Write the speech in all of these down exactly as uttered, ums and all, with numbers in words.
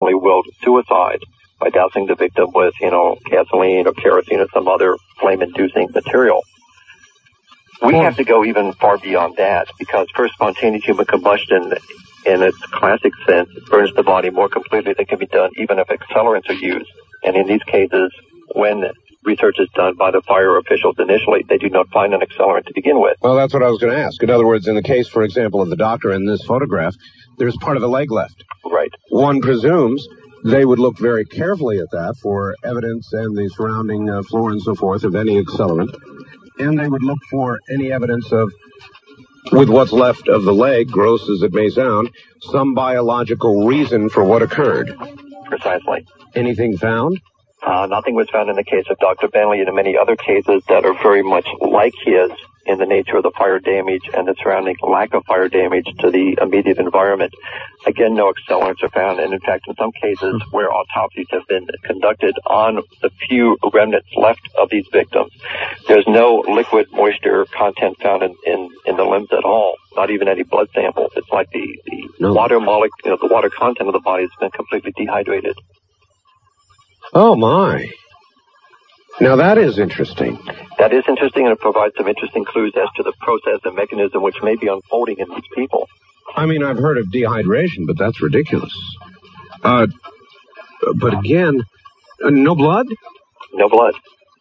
personally willed suicide by dousing the victim with, you know, gasoline or kerosene or some other flame-inducing material. We have to go even far beyond that, because first, spontaneous human combustion, in its classic sense, burns the body more completely than can be done even if accelerants are used. And in these cases, when research is done by the fire officials initially, they do not find an accelerant to begin with. Well, that's what I was going to ask. In other words, in the case, for example, of the doctor in this photograph, there's part of the leg left. Right. One presumes they would look very carefully at that for evidence and the surrounding uh, floor and so forth of any accelerant. And they would look for any evidence of, with what's left of the leg, gross as it may sound, some biological reason for what occurred. Precisely. Anything found? Uh, nothing was found in the case of Doctor Bentley and in many other cases that are very much like his in the nature of the fire damage and the surrounding lack of fire damage to the immediate environment. Again, no accelerants are found, and in fact, in some cases where autopsies have been conducted on the few remnants left of these victims, there's no liquid moisture content found in, in, in the limbs at all, not even any blood samples. It's like the, the no. water molecule, you know, the water content of the body has been completely dehydrated. Oh, my. Now, that is interesting. That is interesting, and it provides some interesting clues as to the process and mechanism which may be unfolding in these people. I mean, I've heard of dehydration, but that's ridiculous. Uh, but again, uh, no blood? No blood.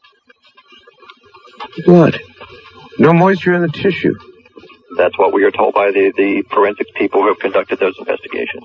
Blood. No moisture in the tissue. That's what we are told by the, the forensics people who have conducted those investigations.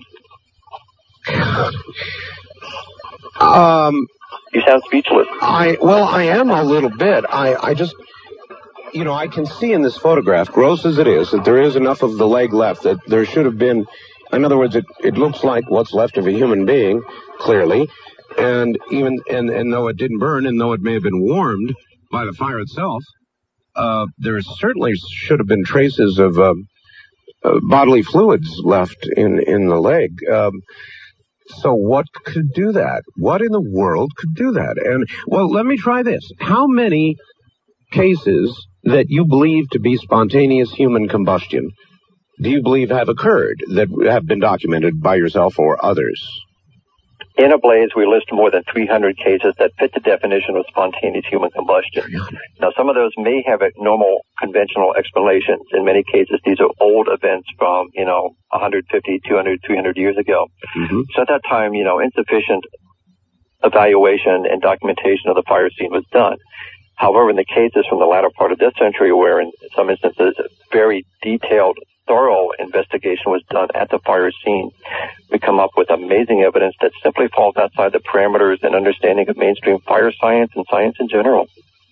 um... You sound speechless. I well, I am a little bit. I, I just, you know, I can see in this photograph, gross as it is, that there is enough of the leg left that there should have been. In other words, it, it looks like what's left of a human being, clearly, and even and, and though it didn't burn, and though it may have been warmed by the fire itself, uh, there certainly should have been traces of uh, uh, bodily fluids left in in the leg. Um, So what could do that? What in the world could do that? And, well, let me try this. How many cases that you believe to be spontaneous human combustion do you believe have occurred that have been documented by yourself or others? In a blaze, we list more than three hundred cases that fit the definition of spontaneous human combustion. Now, some of those may have a normal conventional explanations. In many cases, these are old events from, you know, one hundred fifty, two hundred, three hundred years ago. Mm-hmm. So at that time, you know, insufficient evaluation and documentation of the fire scene was done. However, in the cases from the latter part of this century, where in some instances very detailed, thorough investigation was done at the fire scene, we come up with amazing evidence that simply falls outside the parameters and understanding of mainstream fire science and science in general.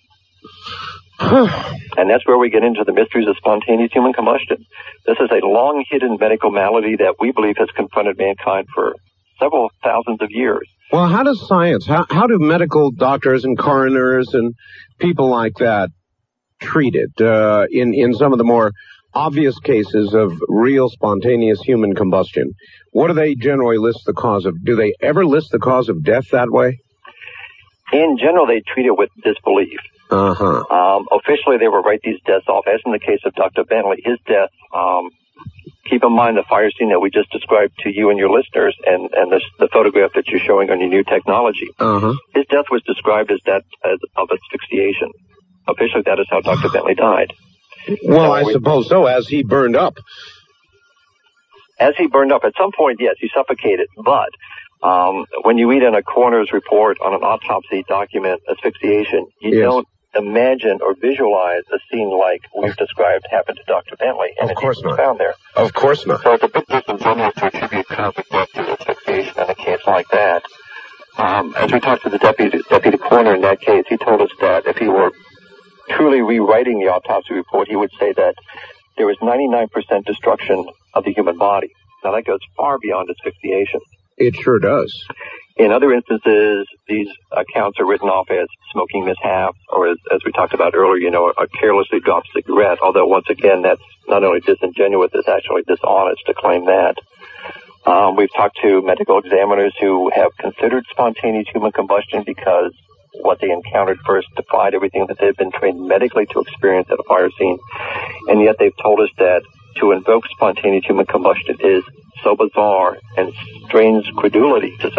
And that's where we get into the mysteries of spontaneous human combustion. This is a long-hidden medical malady that we believe has confronted mankind for several thousands of years. Well, how does science, how, how do medical doctors and coroners and people like that treat it uh, in, in some of the more obvious cases of real spontaneous human combustion? What do they generally list the cause of? Do they ever list the cause of death that way? In general, they treat it with disbelief. Uh-huh. Um, officially, they will write these deaths off. As in the case of Doctor Bentley, his death, um, keep in mind the fire scene that we just described to you and your listeners and, and this, the photograph that you're showing on your new technology. Uh-huh. His death was described as that as, of asphyxiation. Officially, that is how Doctor Bentley died. Well, I we, suppose so, as he burned up. As he burned up. At some point, yes, he suffocated. But um, when you read in a coroner's report on an autopsy document asphyxiation, you yes. don't imagine or visualize a scene like we've described happened to Doctor Bentley. And of course not. Found there. Of course not. So it's a bit disingenuous to attribute cosmic death to asphyxiation in a case like that. Um, as we talked to the deputy, deputy coroner in that case, he told us that if he were truly rewriting the autopsy report, he would say that there was ninety-nine percent destruction of the human body. Now, that goes far beyond asphyxiation. It sure does. In other instances, these accounts are written off as smoking mishaps, or as, as we talked about earlier, you know, a carelessly dropped cigarette, although once again, that's not only disingenuous, it's actually dishonest to claim that. Um, we've talked to medical examiners who have considered spontaneous human combustion because what they encountered first defied everything that they've been trained medically to experience at a fire scene. And yet they've told us that to invoke spontaneous human combustion is so bizarre and strains credulity to